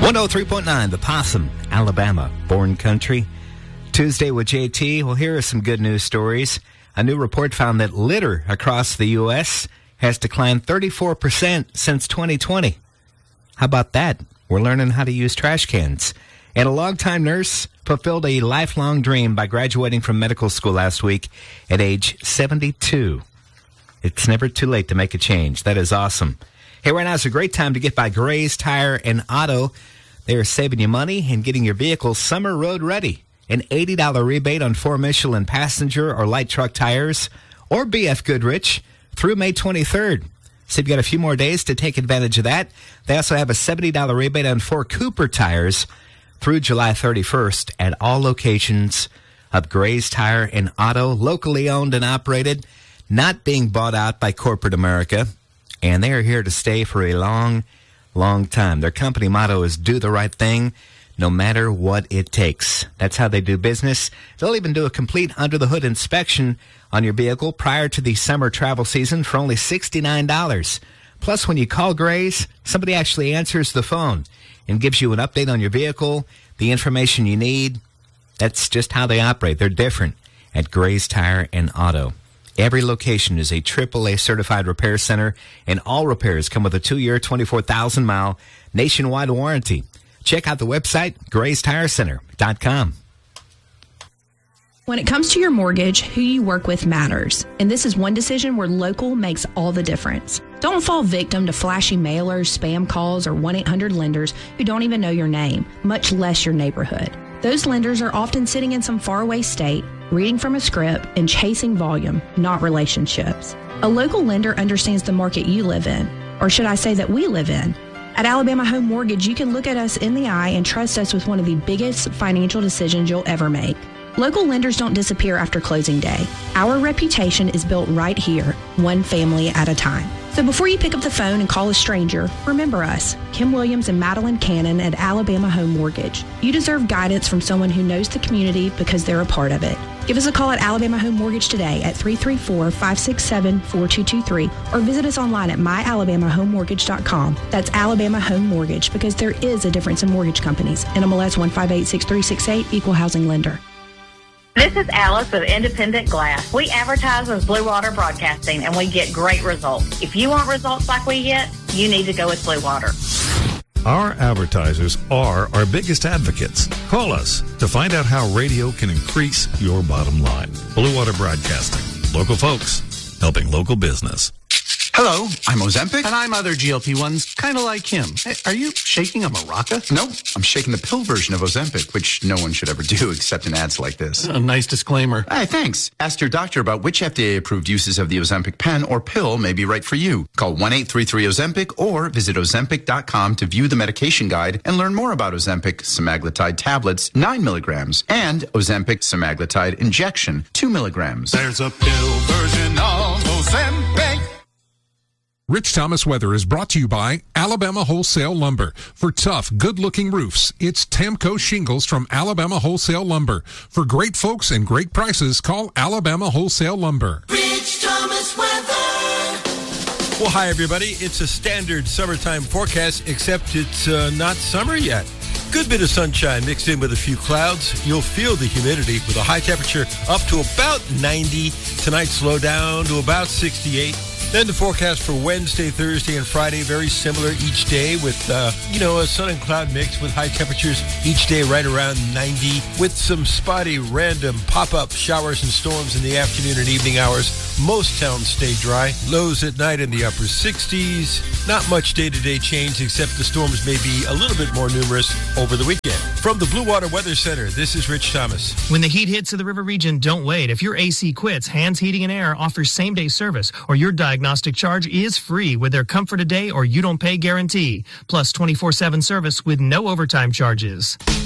103.9, The Possum, Alabama, born country. Tuesday with JT. Well, here are some good news stories. A new report found that litter across the U.S. has declined 34% since 2020. How about that? We're learning how to use trash cans. And a longtime nurse fulfilled a lifelong dream by graduating from medical school last week at age 72. It's never too late to make a change. That is awesome. Hey, right now is a great time to get by Gray's Tire and Auto. They are saving you money and getting your vehicle summer road ready. An $80 rebate on 4 Michelin passenger or light truck tires or BF Goodrich through May 23rd. So you've got a few more days to take advantage of that. They also have a $70 rebate on 4 Cooper tires through July 31st at all locations of Gray's Tire and Auto, locally owned and operated, not being bought out by corporate America. And they are here to stay for a long, long time. Their company motto is do the right thing, no matter what it takes. That's how they do business. They'll even do a complete under-the-hood inspection on your vehicle prior to the summer travel season for only $69. Plus, when you call Gray's, somebody actually answers the phone and gives you an update on your vehicle, the information you need. That's just how they operate. They're different at Gray's Tire and Auto. Every location is a AAA certified repair center, and all repairs come with a 2-year, 24,000-mile nationwide warranty. Check out the website, graystirecenter.com. When it comes to your mortgage, who you work with matters. And this is one decision where local makes all the difference. Don't fall victim to flashy mailers, spam calls, or 1-800-lenders who don't even know your name, much less your neighborhood. Those lenders are often sitting in some faraway state, reading from a script, and chasing volume, not relationships. A local lender understands the market you live in, or should I say that we live in. At Alabama Home Mortgage, you can look at us in the eye and trust us with one of the biggest financial decisions you'll ever make. Local lenders don't disappear after closing day. Our reputation is built right here, one family at a time. So before you pick up the phone and call a stranger, remember us, Kim Williams and Madeline Cannon at Alabama Home Mortgage. You deserve guidance from someone who knows the community because they're a part of it. Give us a call at Alabama Home Mortgage today at 334-567-4223 or visit us online at myalabamahomemortgage.com. That's Alabama Home Mortgage because there is a difference in mortgage companies. NMLS 1586368, Equal Housing Lender. This is Alice with Independent Glass. We advertise as Blue Water Broadcasting, and we get great results. If you want results like we get, you need to go with Blue Water. Our advertisers are our biggest advocates. Call us to find out how radio can increase your bottom line. Blue Water Broadcasting. Local folks helping local business. Hello, I'm Ozempic. And I'm other GLP-1s, kind of like him. Hey, are you shaking a maraca? No, I'm shaking the pill version of Ozempic, which no one should ever do except in ads like this. A nice disclaimer. Hey, thanks. Ask your doctor about which FDA-approved uses of the Ozempic pen or pill may be right for you. Call 1-833-OZEMPIC or visit Ozempic.com to view the medication guide and learn more about Ozempic semaglutide tablets, 9 milligrams, and Ozempic semaglutide injection, 2 milligrams. There's a pill version of Ozempic. Rich Thomas Weather is brought to you by Alabama Wholesale Lumber. For tough, good-looking roofs, it's Tamco Shingles from Alabama Wholesale Lumber. For great folks and great prices, call Alabama Wholesale Lumber. Rich Thomas Weather. Well, hi, everybody. It's a standard summertime forecast, except it's not summer yet. Good bit of sunshine mixed in with a few clouds. You'll feel the humidity with a high temperature up to about 90. Tonight, slow down to about 68. Then the forecast for Wednesday, Thursday, and Friday, very similar each day with, a sun and cloud mix with high temperatures each day right around 90 with some spotty, random pop-up showers and storms in the afternoon and evening hours. Most towns stay dry. Lows at night in the upper 60s. Not much day-to-day change except the storms may be a little bit more numerous over the weekend. From the Blue Water Weather Center, this is Rich Thomas. When the heat hits to the river region, don't wait. If your AC quits, Hands Heating and Air offers same-day service or your diagnostic charge is free with their Comfort a Day or you don't pay guarantee. Plus 24/7 service with no overtime charges.